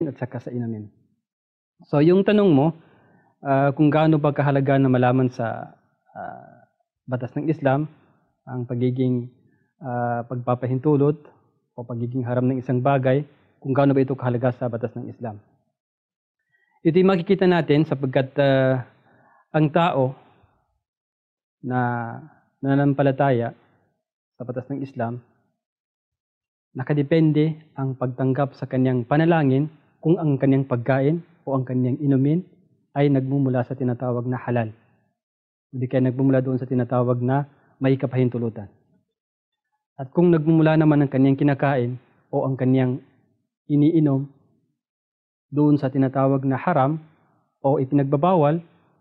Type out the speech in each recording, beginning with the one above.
at saka sa inumin. So yung tanong mo, kung gaano ba kahalaga na malaman sa batas ng Islam ang pagiging pagpapahintulot o pagiging haram ng isang bagay, kung gaano ba ito kahalaga sa batas ng Islam. Ito'y makikita natin sapagkat ang tao na nananampalataya sa batas ng Islam, nakadepende ang pagtanggap sa kanyang panalangin kung ang kanyang pagkain o ang kanyang inumin ay nagmumula sa tinatawag na halal. Hindi kaya nagmumula doon sa tinatawag na may kapahintulutan. At kung nagmumula naman ang kanyang kinakain o ang kanyang iniinom doon sa tinatawag na haram o ipinagbabawal,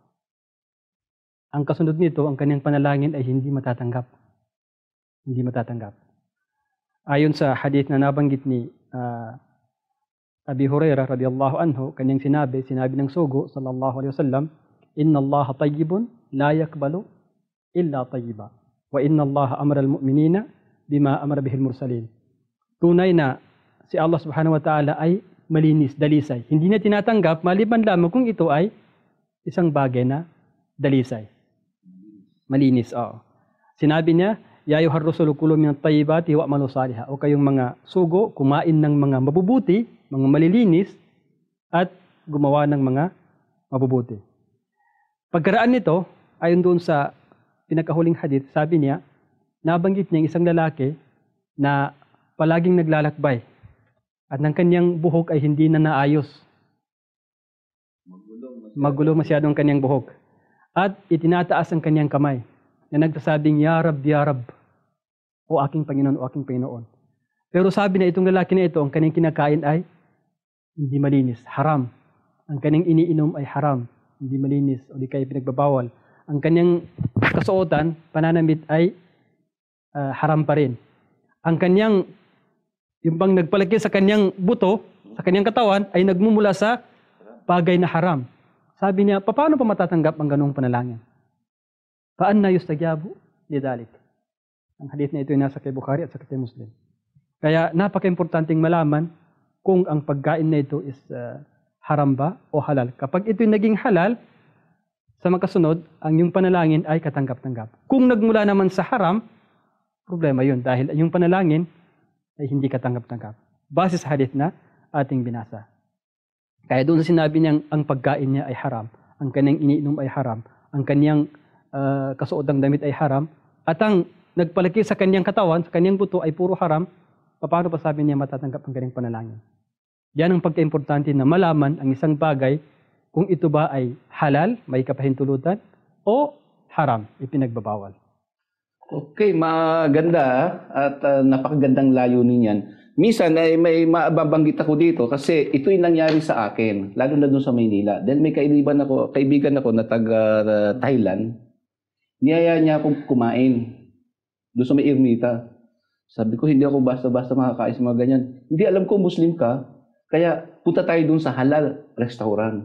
ang kasunod nito, ang kanyang panalangin ay hindi matatanggap. Hindi matatanggap. Ayon sa hadith na nabanggit ni Abi Hurairah radhiyallahu anhu, kanyang sinabi ng sugo sallallahu alaihi wasallam, "Inna Allah tayyibun la yakbalu illa tayyiba. Wa inna Allah amara al-mu'minina bima amara bihil mursalin." Tunay na si Allah subhanahu wa ta'ala ay malinis, dalisay. Hindi niya tinatanggap maliban lamang kung ito ay isang bagay na dalisay. Malinis, oo. Sinabi niya, "Ya ayyuhar rusulu kulu minat tayyibati wa'malu salihah." O kayong mga sugo, kumain ng mga mabubuti, mga malilinis, at gumawa ng mga mabubuti. Pagkaraan nito, ayon doon sa pinakahuling hadith, sabi niya, nabanggit niya isang lalaki na palaging naglalakbay at ng kanyang buhok ay hindi na naayos. Magulo masyadong kanyang buhok. At itinataas ang kanyang kamay na nagsasabing, "Ya Rab, Ya Rab," o aking Panginoon, o aking Panginoon. Pero sabi na itong lalaki na ito, ang kanyang kinakain ay hindi malinis, haram. Ang kanyang iniinom ay haram, hindi malinis, o di kaya pinagbabawal. Ang kanyang kasuotan, pananamit ay haram pa rin. Ang kanyang, yung bang nagpalaki sa kanyang buto, sa kanyang katawan, ay nagmumula sa bagay na haram. Sabi niya, paano pa matatanggap ang ganung panalangin? Paanna yustagyabu lidalik? Ang hadith na ito ay nasa kay Bukhari at sa kay Muslim. Kaya napaka-importanting malaman kung ang pagkain na ito is haram ba o halal. Kapag ito naging halal, sa makasunod, ang yung panalangin ay katanggap-tanggap. Kung nagmula naman sa haram, problema yun dahil yung panalangin ay hindi katanggap-tanggap. Base sa hadith na ating binasa. Kaya doon sa sinabi niyang ang pagkain niya ay haram, ang kanyang iniinom ay haram, ang kanyang kasuotang damit ay haram, at ang nagpalaki sa kanyang katawan, sa kanyang buto ay puro haram, paano pa sabi niya matatanggap ang kanyang panalangin? Yan ang pagka-importante na malaman ang isang bagay kung ito ba ay halal, may kapahintulutan, o haram, ipinagbabawal. Okay, maganda at napakagandang layunin yan. Minsan ay may mababanggit ako dito kasi ito'y nangyari sa akin, lalo na doon sa Maynila. Dahil may kaibigan ako na taga Thailand, niyaya niya akong kumain doon sa may Ermita. Sabi ko, hindi ako basta-basta makakain sa mga ganyan. Hindi, alam ko Muslim ka, kaya punta tayo doon sa halal restaurant.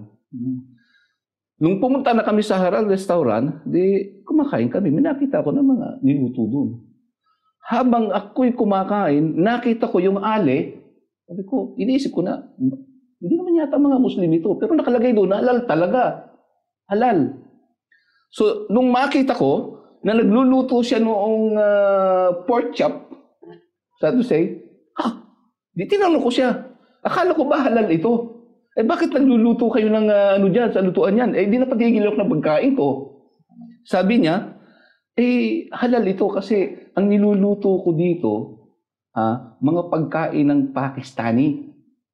Nung pumunta na kami sa halal restaurant, di kumakain kami. May nakita ko ng mga niluto doon. Habang ako'y kumakain, nakita ko yung ale. Sabi ko, iniisip ko na, hindi naman yata mga Muslim ito. Pero nakalagay doon, halal talaga. Halal. So, nung makita ko, na nagluluto siya noong pork chop, so to say, di tinanong ko siya. Akala ko ba halal ito? Eh bakit nagluluto kayo ng ano dyan, sa lutuan yan? Eh di na patigil ako ng pagkain ko. Sabi niya, halal ito kasi ang niluluto ko dito, mga pagkain ng Pakistani.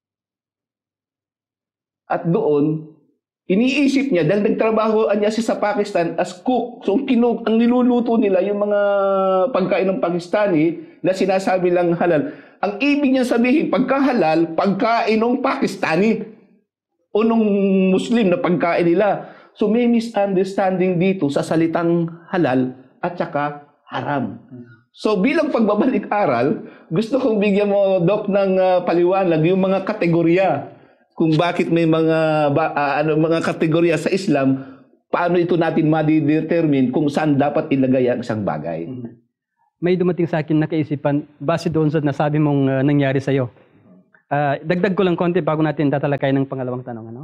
At doon, iniisip niya, dahil nagtrabaho niya siya sa Pakistan as cook. So ang niluluto nila, yung mga pagkain ng Pakistani na sinasabi lang halal. Ang ibig niya sabihin, pagka halal, pagkain ng Pakistani o nung Muslim na pagkain nila. So may misunderstanding dito sa salitang halal at saka haram. So bilang pagbabalik-aral, gusto kong bigyan mo, Doc, ng paliwanag yung mga kategorya. Kung bakit may mga kategorya sa Islam, paano ito natin ma-determine kung saan dapat ilagay ang isang bagay. May dumating sa akin na kaisipan base doon sa nasabi mong nangyari sa iyo. Dagdag ko lang konti bago natin tatalakay ng pangalawang tanong. Ano?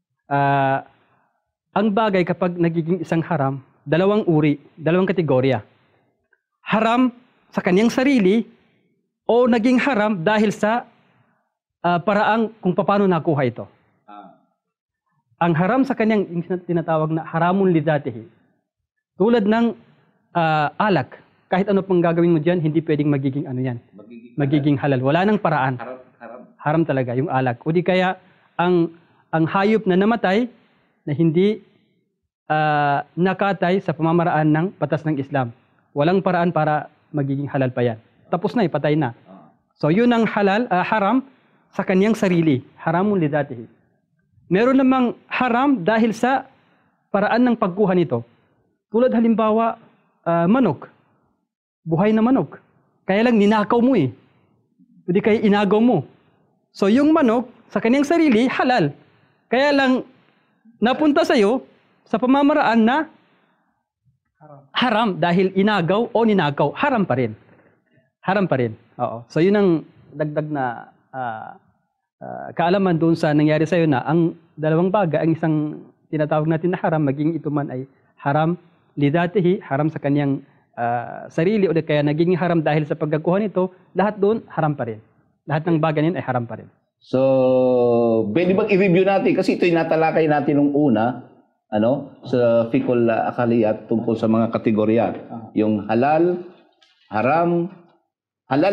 Ang bagay kapag nagiging isang haram, dalawang uri, dalawang kategorya. Haram sa kanyang sarili o naging haram dahil sa paraang kung paano nakuha ito. Ang haram sa kanyang tinatawag na haramun lidatihi. Tulad ng alak. Kahit ano pang gagawin mo dyan, hindi pwedeng magiging ano yan. Magiging halal. Wala nang paraan. Haram talaga yung alak. O di kaya ang hayop na namatay na hindi nakatay sa pamamaraan ng batas ng Islam. Walang paraan para magiging halal pa yan. Tapos na, ipatay na. So yun ang haram sa kanyang sarili. Haramun lidatihi. Meron namang haram dahil sa paraan ng pagkuha nito. Tulad halimbawa, manok. Buhay na manok. Kaya lang ninakaw mo eh. Hindi kaya inagaw mo. So yung manok, sa kanyang sarili, halal. Kaya lang, napunta sa'yo sa pamamaraan na haram dahil inagaw o ninakaw. Haram pa rin. Haram pa rin. Oo. So yun ang dagdag na kaalaman doon sa nangyari sa'yo na ang dalawang bagay, ang isang tinatawag natin na haram, maging ito man ay haram lidatihi, haram sa kanyang sarili o kaya naging haram dahil sa pagkakuha nito, lahat doon haram pa rin. Lahat ng bagay niyan ay haram pa rin. So, pwede bang i-review natin? Kasi ito yung natalakay natin nung una, sa Fiqhul Akaliyat tungkol sa mga kategorya. Yung halal, haram, halal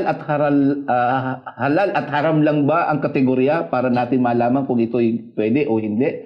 at haram lang ba ang kategorya para natin malaman kung ito'y pwede o hindi?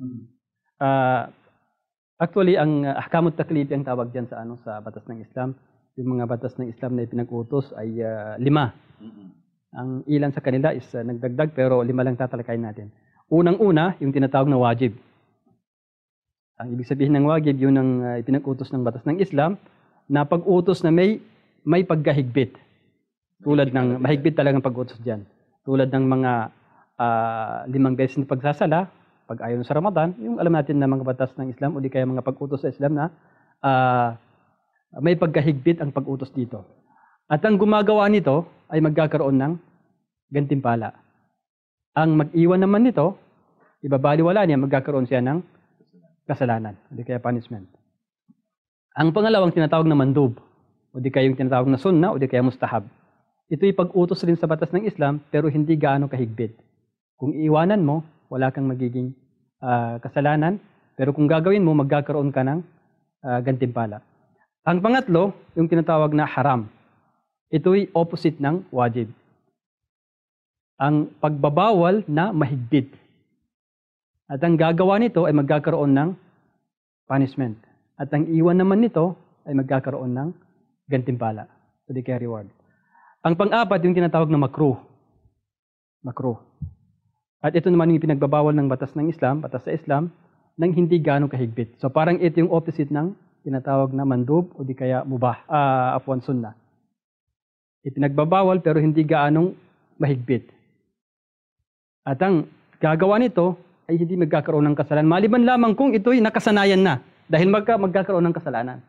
Actually, ang ahkamut taklifi ang tawag diyan sa batas ng Islam. Yung mga batas ng Islam na ipinag-utos ay 5. Ang ilan sa kanila is nagdagdag pero 5 lang tatalakayin natin. Unang-una, yung tinatawag na wajib. Ang ibig sabihin ng wajib, yun ang ipinag-utos ng batas ng Islam na pag-utos na may pagkahigpit. Tulad ng mahigpit talagang pag-utos diyan. Tulad ng mga 5 beses na pagsasala, pag ayon sa Ramadan, yung alam natin na mga batas ng Islam o di kaya mga pag-utos sa Islam na may pagkahigpit ang pag-utos dito. At ang gumagawa nito ay magkakaroon ng gantimpala. Ang mag-iwan naman nito, ibabaliwala niya, magkakaroon siya ng kasalanan o di kaya punishment. Ang pangalawang tinatawag na mandub o di kaya yung tinatawag na sunnah o di kaya mustahab. Ito'y pag-utos rin sa batas ng Islam pero hindi gaano kahigpit. Kung iiwanan mo, wala kang magiging kasalanan, pero kung gagawin mo, magkakaroon ka ng gantimpala. Ang pangatlo, yung tinatawag na haram. Ito'y opposite ng wajib. Ang pagbabawal na mahigpit. At ang gagawa nito ay magkakaroon ng punishment. At ang iwan naman nito ay magkakaroon ng gantimpala. So, di kaya reward. Ang pang-apat, yung tinatawag na makruh. Makruh. At ito naman yung pinagbabawal ng batas ng Islam, batas sa Islam, nang hindi gaano kahigpit. So parang ito yung opposite ng tinatawag na mandub o di kaya mubah, sunnah. Ipinagbabawal pero hindi gaanong mahigpit. At ang gagawa nito ay hindi magkakaroon ng kasalanan. Maliban lamang kung ito'y nakasanayan na dahil magkakaroon ng kasalanan.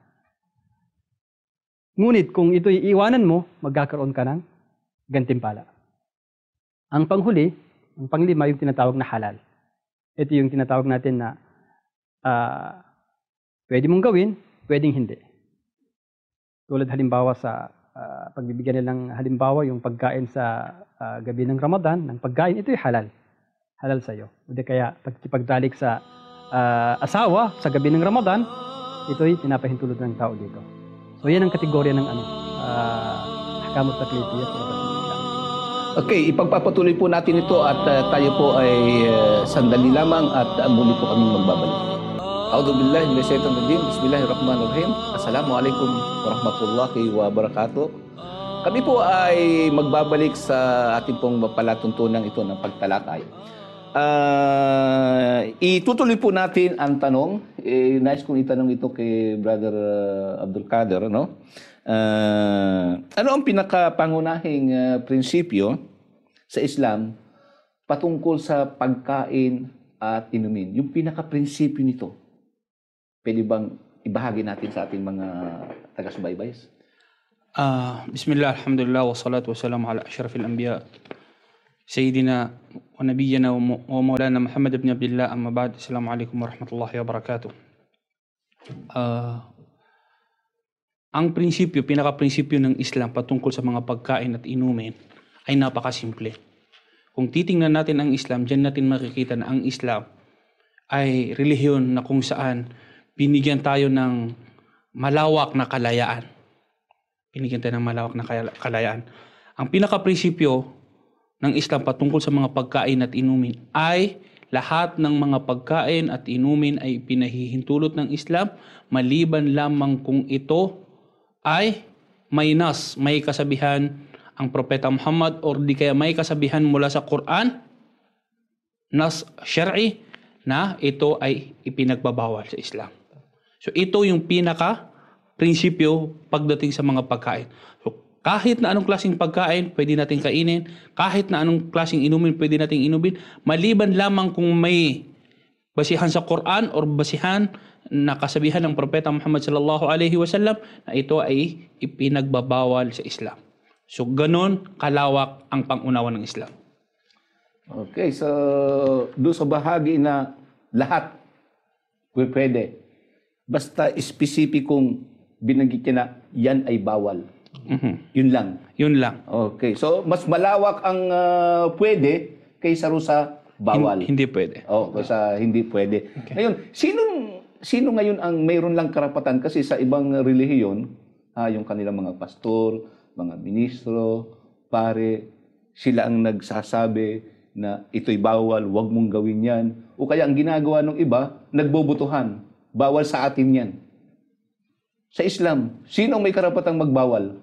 Ngunit kung ito'y iwanan mo, magkakaroon ka ng gantimpala. Ang panghuli, ang panglima, yung tinatawag na halal. Ito yung tinatawag natin na pwede mong gawin, pwedeng hindi. Tulad halimbawa sa pagbibigyan nilang halimbawa yung pagkain sa gabi ng Ramadan, ng pagkain, ito'y halal. Halal sa'yo. O di kaya pagkipagdalik sa asawa sa gabi ng Ramadan, ito'y pinapahintulot ng tao dito. So yan ang kategorya ng ahkamut taklifi. Okay, ipagpapatuloy po natin ito at tayo po ay sandali lamang at muli po kaming magbabalik. A'udhu billahi minash shaitanir rajim. Bismillahirrahmanirrahim. Assalamualaikum warahmatullahi wabarakatuh. Kami po ay magbabalik sa ating pong palatuntunan ito ng pagtalakay. Itutuloy po natin ang tanong. Nice kong itanong ito kay Brother Abdul Kader, no? Ano ang pinakapangunahing prinsipyo sa Islam patungkol sa pagkain at inumin? Yung pinaka-prinsipyo nito, pwede bang ibahagi natin sa ating mga taga-subaybays? Bismillah, alhamdulillah, wassalatu wassalamu ala asyrafil anbiya سيدنا ونبينا ومولانا محمد بن عبد الله. أما بعد، السلام عليكم ورحمة الله وبركاته. Ang prinsipyo, pinaka-prinsipyo ng Islam patungkol sa mga pagkain at inumin ay napakasimple. Kung titingnan natin ang Islam, diyan natin makikita na ang Islam ay relihiyon na kung saan binigyan tayo ng malawak na kalayaan. Binigyan tayo ng malawak na kalayaan. Ang pinaka-prinsipyo ng Islam patungkol sa mga pagkain at inumin ay lahat ng mga pagkain at inumin ay pinahihintulot ng Islam maliban lamang kung ito ay may nas, may kasabihan ang Propeta Muhammad or di kaya may kasabihan mula sa Quran, nas syar'i na ito ay ipinagbabawal sa Islam. So ito yung pinaka-prinsipyo pagdating sa mga pagkain. So kahit na anong klaseng pagkain pwede natin kainin, kahit na anong klaseng inumin pwede natin inumin, maliban lamang kung may basihan sa Quran or basihan na kasabihan ng Propeta Muhammad sallallahu alaihi wasallam na ito ay ipinagbabawal sa Islam. So ganon kalawak ang pangunawa ng Islam. Okay, so doon sa bahagi na lahat pwede. Basta espesipikong binanggit niya na yan ay bawal. Yun lang. Yun lang. Okay, so mas malawak ang pwede kaysa ro sa bawal. Hindi pwede. Kaysa hindi pwede. Okay. Ngayon, sino ngayon ang mayroon lang karapatan? Kasi sa ibang relihiyon, yung kanilang mga pastor, mga ministro, pare, sila ang nagsasabi na ito'y bawal, wag mong gawin yan. O kaya ang ginagawa ng iba, nagbobotohan. Bawal sa atin yan. Sa Islam, sino ang may karapatang magbawal?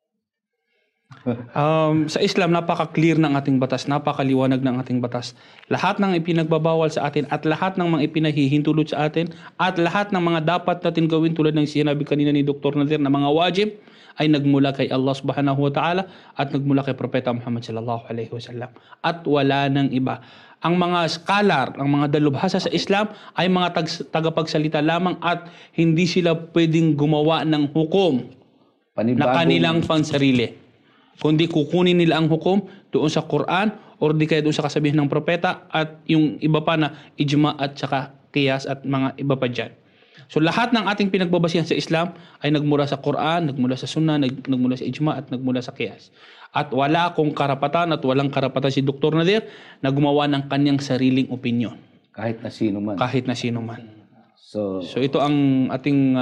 Sa Islam, napaka-clear ng ating batas, napakaliwanag ng ating batas. Lahat ng ipinagbabawal sa atin at lahat ng mga ipinahihintulot sa atin at lahat ng mga dapat natin gawin tulad ng sinabi kanina ni Dr. Nadir na mga wajib ay nagmula kay Allah subhanahu wa ta'ala at nagmula kay Propeta Muhammad sallallahu alaihi wasallam. At wala nang iba. Ang mga scholar, ang mga dalubhasa sa Islam ay mga tagapagsalita lamang at hindi sila pwedeng gumawa ng hukom na kanilang pansarili. Kundi kukunin nila ang hukom doon sa Quran or di kaya doon sa kasabihan ng propeta at yung iba pa na ijma at saka qiyas at mga iba pa dyan. So lahat ng ating pinagbabasihan sa Islam ay nagmula sa Quran, nagmula sa Sunnah, nagmula sa ijma at nagmula sa qiyas. At wala akong karapatan at walang karapatan si Dr. Nadir na gumawa ng kanyang sariling opinion. Kahit na sino man. Kahit na sino man. So ito ang ating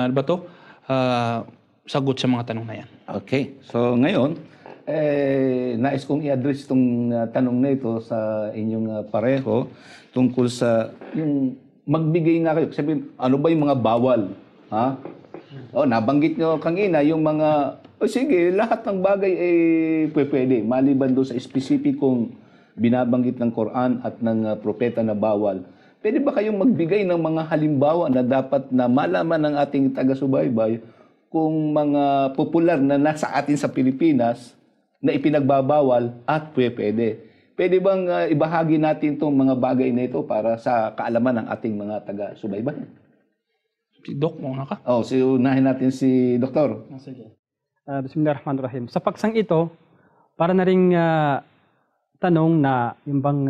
sagot sa mga tanong na yan. Okay. So ngayon, nais kong i-address itong tanong na ito sa inyong pareho tungkol sa yung magbigay nga kayo. Sabihin, ano ba yung mga bawal? Ha? Nabanggit nyo kanina yung mga, sige, lahat ng bagay pwede. Maliban doon sa espesipikong binabanggit ng Quran at ng propeta na bawal. Pwede ba kayong magbigay ng mga halimbawa na dapat na malaman ng ating taga-subaybay kung mga popular na nasa atin sa Pilipinas na ipinagbabawal at pwede. Pwede bang ibahagi natin itong mga bagay na ito para sa kaalaman ng ating mga taga-subaybay? Si Doc, muna ka. Unahin natin si Doktor. Sige. Bismillahirrahmanirrahim. Sa paksang ito, para na ring tanong na yung bang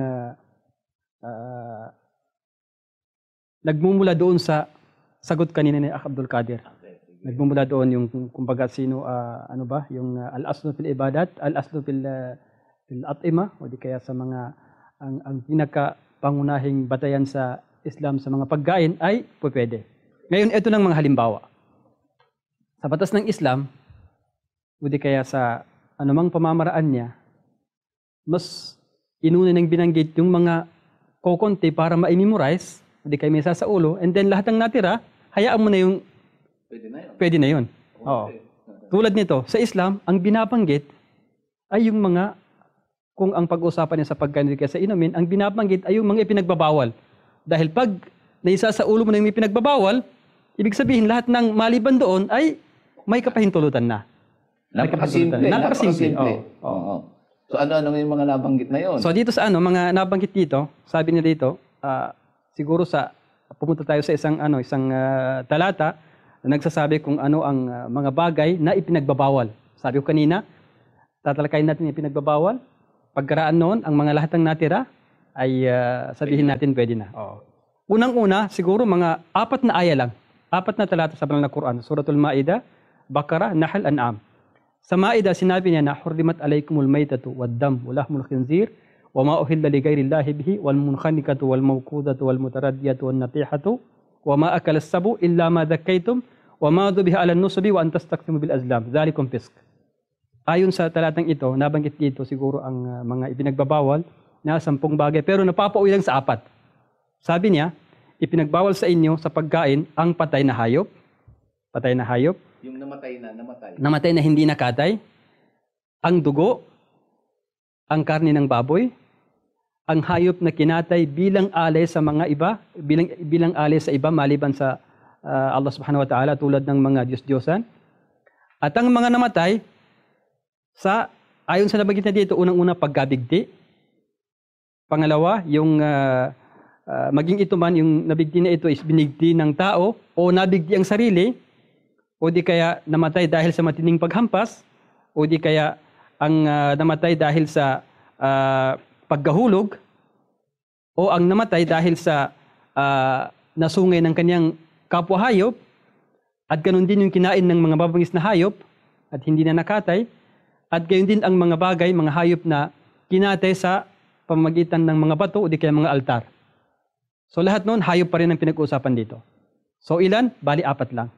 nagmumula doon sa sagot kanina ni Abdul Qadir. Nagmumula doon yung kumbaga sino yung al-aslu fil ibadat, al-aslu fil at'ima o di kaya sa mga ang pinaka-pangunahing batayan sa Islam sa mga pagkain ay pwede. Ngayon ito ng mga halimbawa. Sa batas ng Islam o di kaya sa anumang pamamaraan niya, mas inuna nang binanggit yung mga kokonti para ma-memorize, o di kaya may sa ulo, and then lahat ng natira, hayaan mo na yung pwede na yun. Oo. Tulad nito, sa Islam, ang binabanggit ay yung mga, kung ang pag-usapan niya sa pagkain kaya sa inumin, ang binabanggit ay yung mga ipinagbabawal. Dahil pag naisa sa ulo mo na yung ipinagbabawal, ibig sabihin lahat ng maliban doon ay may kapahintulutan na. Napakasimple. Oo. So ano yung mga nabanggit na yon? So dito sa mga nabanggit dito, sabi niya dito, siguro pumunta tayo sa isang talata na nagsasabi kung ano ang mga bagay na ipinagbabawal. Sabi ko kanina, tatalakayin natin yung ipinagbabawal. Pagkaraan noon, ang mga lahat ng natira ay sabihin natin pwede na. Oo. Unang-una, siguro mga 4 na aya lang. 4 na talata sa banal na Quran. Suratul Ma'idah, Baqarah, Nahl, An'am. Sa Ma'idah, sinabi niya na hurrimat alaykumul maytatu waddam walahmul khinzir wa ma uhilla li ghairillahi bihi wal munkhaniqatu wal mawqudatu wal mutaraddiyatu wan natihatu wa ma akala as-sabu illa ma dhakkaytum wa ma dhubiha 'ala an-nusbi wa an tastaqsimu bil azlam. Dhalikum fisq. Ayon sa talatang ito, nabanggit dito siguro ang mga ipinagbabawal na 10 bagay pero napapauwi lang sa 4. Sabi niya, ipinagbawal sa inyo sa pagkain ang patay na hayop. Patay na hayop. Yung namatay. Namatay na hindi nakatay. Ang dugo. Ang karne ng baboy. Ang hayop na kinatay bilang alay sa mga iba. Bilang alay sa iba maliban sa Allah subhanahu wa ta'ala tulad ng mga Diyos-Diyosan. At ang mga namatay ayon sa nabanggit na dito, unang-una pagkabigti. Pangalawa, yung maging ito man, yung nabigti na ito is binigti ng tao o nabigti ang sarili o di kaya namatay dahil sa matinding paghampas o di kaya ang namatay dahil sa paggahulog o ang namatay dahil sa nasungay ng kanyang kapwa hayop at ganun din yung kinain ng mga mababangis na hayop at hindi na nakatay at gayon din ang mga bagay, mga hayop na kinatay sa pamamagitan ng mga bato o di kaya mga altar. So lahat noon, hayop pa rin ang pinag-uusapan dito. So ilan? Bali 4 lang.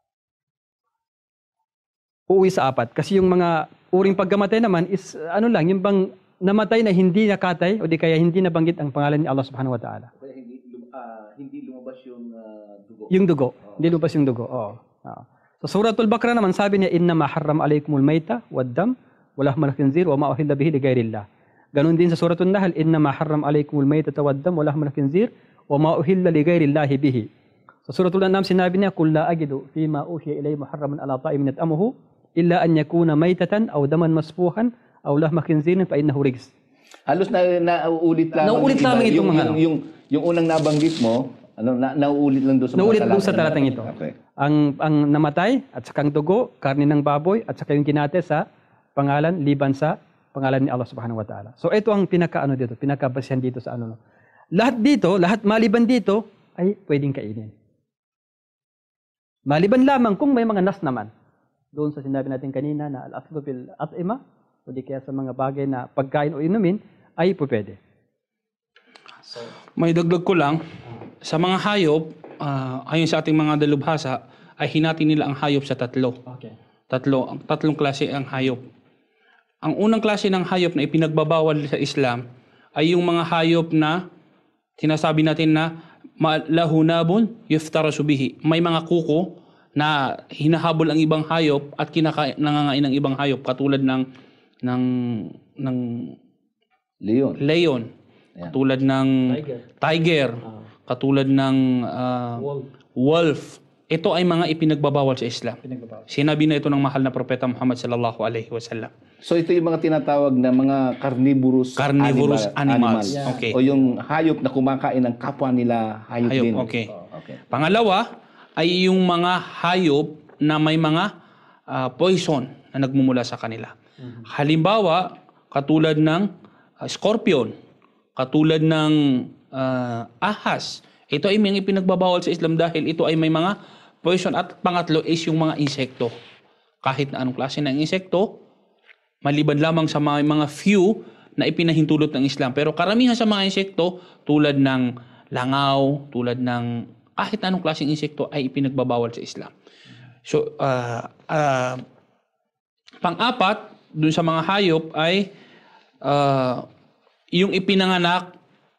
Uuwi sa 4. Kasi yung mga uring pagkamatay naman is yung bang namatay na hindi nakatay o di kaya hindi nabanggit ang pangalan ni Allah subhanahu wa ta'ala. Hindi lumabas yung dugo. Yung dugo. Hindi lumabas yung dugo. Oo. So Suratul Baqarah naman sabi niya, innama harram alaykumul mayta waddam walahmal khinzir wa ma uhilla bihi li ghairillah. Ganun din sa Suratul Nahl, innama harram alaykumul maytata waddam walahmal khinzir wa ma uhilla li ghairillahi bihi. Sa Suratul An'am sinabi niya, qul la ajidu fima uhiya ilayya muharraman ala ta'imin yat'amuhu illa an yakuna maytatan aw daman masfuhan aw lahma khinzirin fa innahu rijs. Halos nauulit lamang. Nauulit lamang itong mga yung unang nabanggit mo, nauulit lang doon sa nauulit doon sa talatang ito. Okay. Ang namatay at saka ang dugo, karne ng baboy at saka yung kinate sa pangalan liban sa pangalan ni Allah subhanahu wa ta'ala. So ito ang pinakabasihan dito sa Lahat dito, lahat maliban dito ay pwedeng kainin. Maliban lamang kung may mga nas naman. Doon sa sinabi natin kanina na al-aslu bil at'ima o di kaya sa mga bagay na pagkain o inumin ay pwede. May dagdag ko lang, sa mga hayop, ayon sa ating mga dalubhasa, ay hinati nila ang hayop sa 3. Okay. Tatlong klase ang hayop. Ang unang klase ng hayop na ipinagbabawal sa Islam ay yung mga hayop na sinasabi natin na lahunabun yuftarasu bihi. May mga kuko na hinahabol ang ibang hayop at nangangain ng ibang hayop katulad ng leon. Katulad ng tiger. Katulad ng wolf. Ito ay mga ipinagbabawal sa Islam. Sinabi na ito ng mahal na propeta Muhammad sallallahu alaihi wasallam. So ito yung mga tinatawag na mga carnivorous animals. Yeah. Okay. O yung hayop na kumakain ng kapwa nila hayop din. Okay. Okay. Pangalawa ay yung mga hayop na may mga poison na nagmumula sa kanila. Halimbawa, katulad ng scorpion, katulad ng ahas. Ito ay mga ipinagbabawal sa Islam dahil ito ay may mga poison. At pangatlo is yung mga insekto. Kahit na anong klase ng insekto, maliban lamang sa mga few na ipinahintulot ng Islam. Pero karamihan sa mga insekto, tulad ng langaw, tulad ng kahit na anong klaseng insekto ay ipinagbabawal sa Islam. So, pang-4, dun sa mga hayop ay yung ipinanganak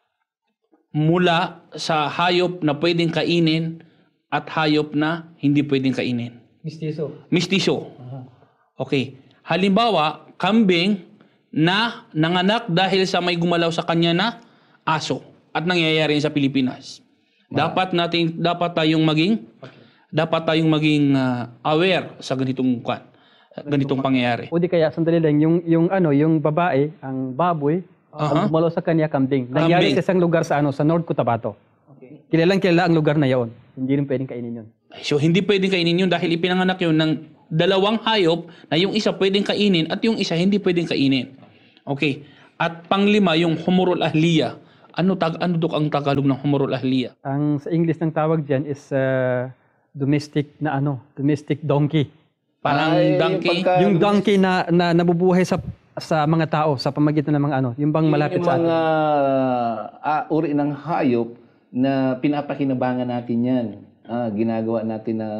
mula sa hayop na pwedeng kainin at hayop na hindi pwedeng kainin. Mistiso. Okay. Halimbawa, kambing na nanganak dahil sa may gumalaw sa kanya na aso at nangyayari sa Pilipinas. Dapat tayong maging aware sa ganitong pangyayari. O di kaya sandali lang yung babae, ang baboy, ang gumalaw sa kanya kambing. Nangyari sa isang lugar sa North Cotabato. Okay. Kilala ang lugar na 'yon. Hindi rin pwedeng kainin 'yon. So hindi pwedeng kainin 'yon dahil ipinanganak 'yon ng dalawang hayop na yung isa pwedeng kainin at yung isa hindi pwedeng kainin. Okay. At panglima, yung humurul ahliya. Ano dok ang Tagalog ng humurul ahliya? Ang sa English ng tawag diyan is domestic donkey. Parang Ay, donkey. Yung donkey na nabubuhay sa mga tao sa pamagitan ng mga yung bang malapit yung sa atin. mga uri ng hayop na pinapakinabangan natin yan. Ginagawa natin na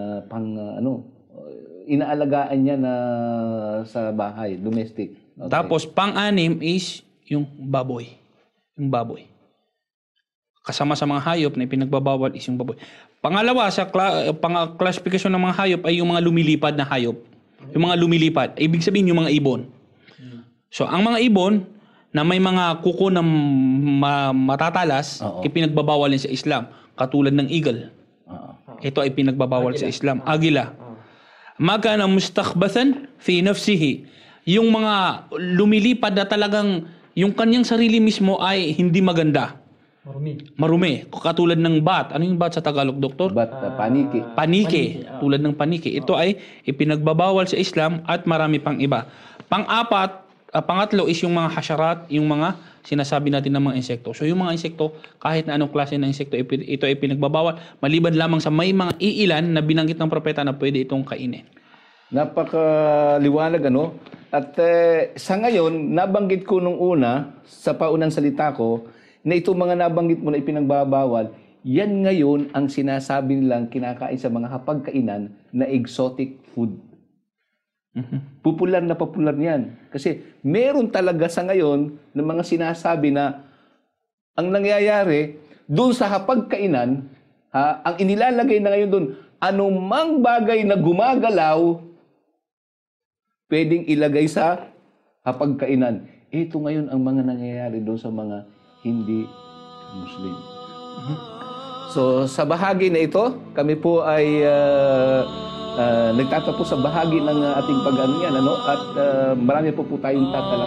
inaalagaan niya na sa bahay, domestic. Okay. Tapos pang-anim is yung baboy. Yung baboy. Kasama sa mga hayop na ipinagbabawal is yung baboy. Pangalawa, sa klasifikasyon ng mga hayop ay yung mga lumilipad na hayop. Yung mga lumilipad. Ibig sabihin yung mga ibon. So, ang mga ibon na may mga kuko na matatalas, ipinagbabawal din sa Islam. Katulad ng eagle. Ito ay pinagbabawal sa Islam. Agila. Magana mustakhbathan fi nafsihi. Yung mga lumilipad na talagang yung kanyang sarili mismo ay hindi maganda. Marumi. Katulad ng bat. Ano yung bat sa Tagalog, Doktor? Paniki. Panike. Tulad ng panike. Ito ay ipinagbabawal sa Islam at marami pang iba. Pangatlo is yung mga hasyarat, yung mga sinasabi natin ng mga insekto. So yung mga insekto, kahit na anong klase ng insekto, ito ay pinagbabawal. Maliban lamang sa may mga iilan na binanggit ng propeta na pwede itong kainin. Napakaliwanag, ano? At sa ngayon, nabanggit ko nung una, sa paunang salita ko, na itong mga nabanggit mo na ipinagbabawal, yan ngayon ang sinasabi nilang kinakain sa mga hapagkainan na exotic food. Popular na popular yan. Kasi meron talaga sa ngayon ng mga sinasabi na ang nangyayari, doon sa hapagkainan, ang inilalagay na ngayon doon, anumang bagay na gumagalaw, pwedeng ilagay sa hapagkainan. Ito ngayon ang mga nangyayari doon sa mga hindi Muslim. So, sa bahagi na ito, kami po ay nagtatapos sa bahagi ng ating pag-ano yan, at marami po tayong tatalakayin.